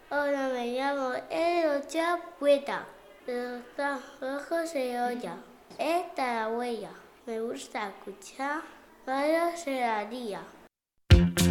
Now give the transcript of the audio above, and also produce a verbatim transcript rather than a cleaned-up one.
Hola, me llamo Elocha Pueta. Los ojos se olla. Esta la huella. Me gusta escuchar. Vaya se la día.